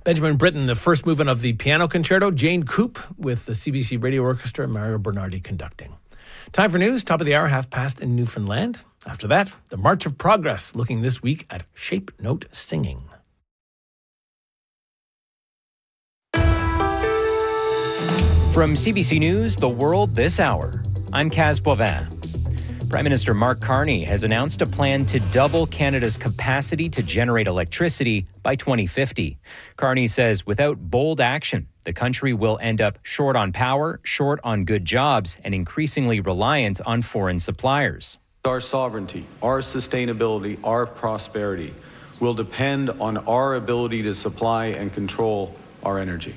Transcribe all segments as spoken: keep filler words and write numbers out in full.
Benjamin Britten, the first movement of the piano concerto, Jane Coop with the C B C Radio Orchestra, Mario Bernardi conducting. Time for news, top of the hour, half past in Newfoundland. After that, the March of Progress, looking this week at shape note singing. From C B C News, The World This Hour, I'm Kaz Boivin. Prime Minister Mark Carney has announced a plan to double Canada's capacity to generate electricity by twenty fifty. Carney says without bold action, the country will end up short on power, short on good jobs, and increasingly reliant on foreign suppliers. Our sovereignty, our sustainability, our prosperity will depend on our ability to supply and control our energy.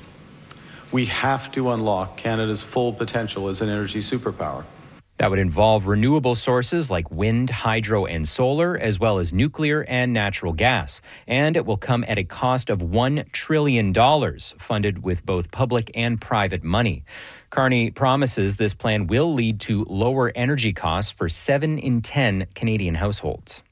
We have to unlock Canada's full potential as an energy superpower. That would involve renewable sources like wind, hydro, and solar, as well as nuclear and natural gas. And it will come at a cost of one trillion dollars, funded with both public and private money. Carney promises this plan will lead to lower energy costs for seven in ten Canadian households.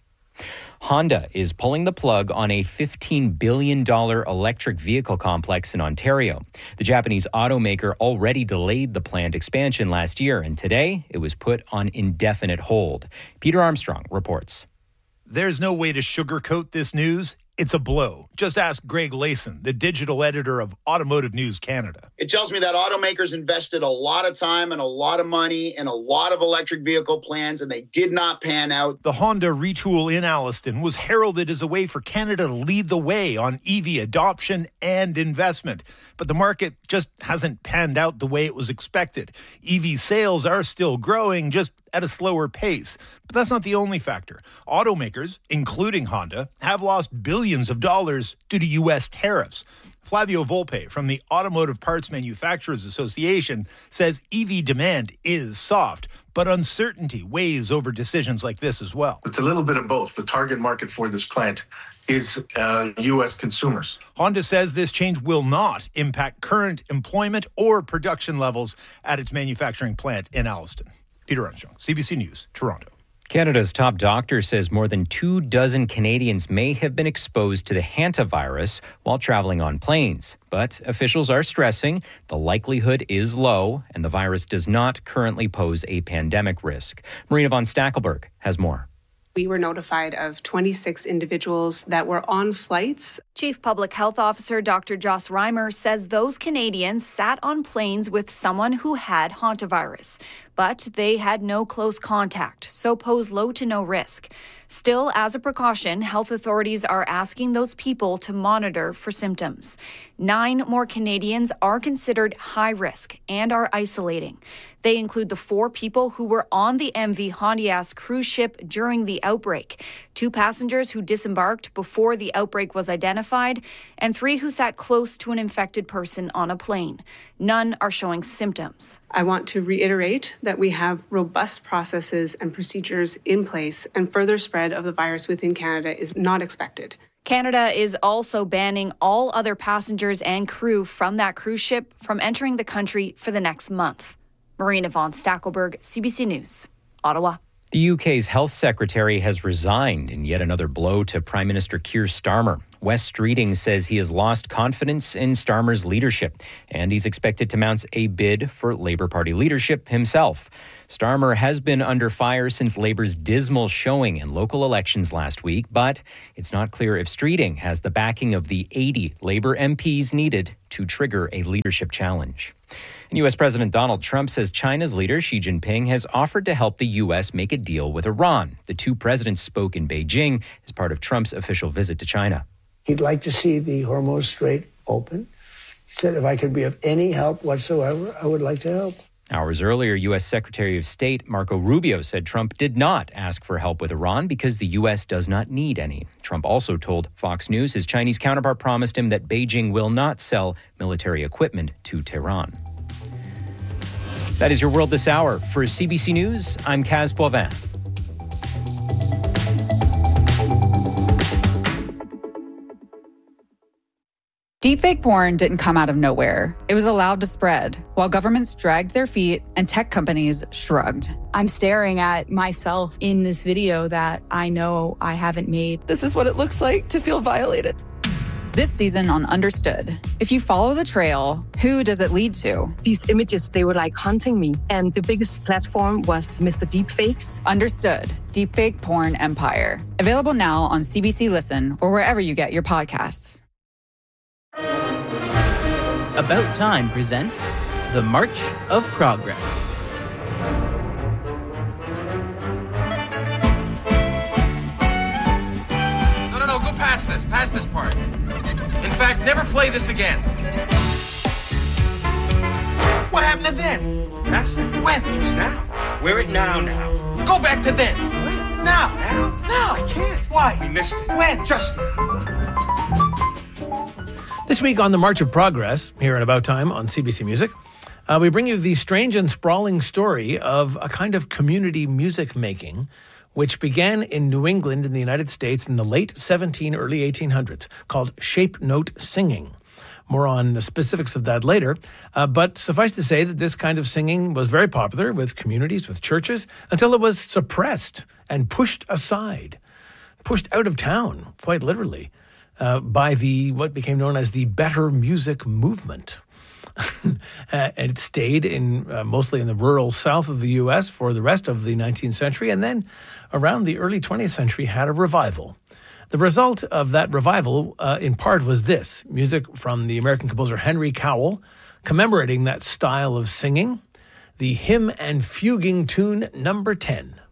Honda is pulling the plug on a fifteen billion dollars electric vehicle complex in Ontario. The Japanese automaker already delayed the planned expansion last year, and today it was put on indefinite hold. Peter Armstrong reports. There's no way to sugarcoat this news. It's a blow. Just ask Greg Layson, the digital editor of Automotive News Canada. It tells me that automakers invested a lot of time and a lot of money in a lot of electric vehicle plans, and they did not pan out. The Honda retool in Alliston was heralded as a way for Canada to lead the way on E V adoption and investment. But the market just hasn't panned out the way it was expected. E V sales are still growing, just at a slower pace. But that's not the only factor. Automakers, including Honda, have lost billions of dollars due to U S tariffs. Flavio Volpe from the Automotive Parts Manufacturers Association says E V demand is soft, but uncertainty weighs over decisions like this as well. It's a little bit of both. The target market for this plant is uh, U S consumers. Honda says this change will not impact current employment or production levels at its manufacturing plant in Alliston. Peter Armstrong, C B C News, Toronto. Canada's top doctor says more than two dozen Canadians may have been exposed to the hantavirus while traveling on planes. But officials are stressing the likelihood is low and the virus does not currently pose a pandemic risk. Marina von Stackelberg has more. We were notified of twenty-six individuals that were on flights. Chief Public Health Officer Doctor Joss Reimer says those Canadians sat on planes with someone who had hantavirus, but they had no close contact, so pose low to no risk. Still, as a precaution, health authorities are asking those people to monitor for symptoms. Nine more Canadians are considered high risk and are isolating. They include the four people who were on the M V Hondias cruise ship during the outbreak, two passengers who disembarked before the outbreak was identified, and three who sat close to an infected person on a plane. None are showing symptoms. I want to reiterate that we have robust processes and procedures in place, and further spread of the virus within Canada is not expected. Canada is also banning all other passengers and crew from that cruise ship from entering the country for the next month. Marina von Stackelberg, C B C News, Ottawa. The U K's health secretary has resigned in yet another blow to Prime Minister Keir Starmer. Wes Streeting says he has lost confidence in Starmer's leadership, and he's expected to mount a bid for Labour Party leadership himself. Starmer has been under fire since Labour's dismal showing in local elections last week, but it's not clear if Streeting has the backing of the eighty Labour M Ps needed to trigger a leadership challenge. And U S President Donald Trump says China's leader Xi Jinping has offered to help the U S make a deal with Iran. The two presidents spoke in Beijing as part of Trump's official visit to China. He'd like to see the Hormuz Strait open. He said if I could be of any help whatsoever, I would like to help. Hours earlier, U S Secretary of State Marco Rubio said Trump did not ask for help with Iran because the U S does not need any. Trump also told Fox News his Chinese counterpart promised him that Beijing will not sell military equipment to Tehran. That is your World This Hour. For C B C News, I'm Kaz Boivin. Deepfake porn didn't come out of nowhere. It was allowed to spread, while governments dragged their feet and tech companies shrugged. I'm staring at myself in this video that I know I haven't made. This is what it looks like to feel violated. This season on Understood, if you follow the trail, who does it lead to? These images, they were like hunting me. And the biggest platform was Mister Deepfakes. Understood, Deepfake Porn Empire. Available now on C B C Listen or wherever you get your podcasts. About Time presents The March of Progress. No, no, no, go past this, past this part. In fact, never play this again. What happened to then? Past it. When? Just now. We're at now, now. Go back to then. Now. Now? Now. I can't. Why? We missed it. When? Just now. This week on the March of Progress, here at About Time on C B C Music, uh, we bring you the strange and sprawling story of a kind of community music making which began in New England in the United States in the late seventeen, early eighteen hundreds, called shape note singing. More on the specifics of that later, uh, but suffice to say that this kind of singing was very popular with communities, with churches, until it was suppressed and pushed aside, pushed out of town, quite literally. Uh, by the what became known as the Better Music Movement. uh, and it stayed in uh, mostly in the rural south of the U S for the rest of the nineteenth century, and then around the early twentieth century had a revival. The result of that revival, uh, in part, was this: music from the American composer Henry Cowell, commemorating that style of singing, the hymn and fuguing tune number ten.